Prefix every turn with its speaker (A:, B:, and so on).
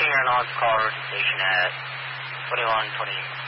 A: Approaching your announced call route station at 2120.